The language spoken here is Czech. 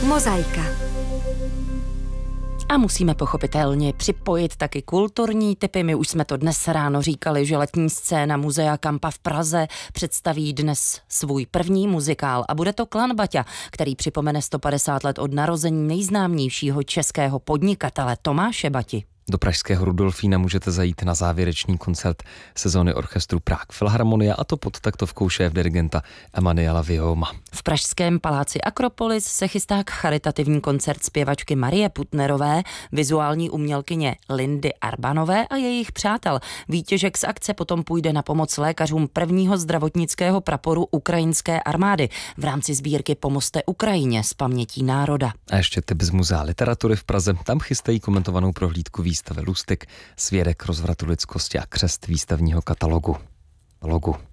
Mozaika. A musíme pochopitelně připojit taky kulturní tipy. My už jsme to dnes ráno říkali, že letní scéna Muzea Kampa v Praze představí dnes svůj první muzikál a bude to Klan Baťa, který připomene 150 let od narození nejznámějšího českého podnikatele Tomáše Bati. Do pražského Rudolfína můžete zajít na závěrečný koncert sezóny orchestru Prague Filharmonia, a to pod taktovkou šéfdirigenta Emanuela Vihoma. V pražském paláci Akropolis se chystá charitativní koncert zpěvačky Marie Putnerové, vizuální umělkyně Lindy Arbanové a jejich přátel. Výtěžek z akce potom půjde na pomoc lékařům prvního zdravotnického praporu ukrajinské armády v rámci sbírky Pomozte Ukrajině z pamětí národa. A ještě tip z Muzea literatury v Praze. Tam chystají komentovanou prohlídku výstavy Lustig, svědek rozvratu lidskosti a křest výstavního katalogu.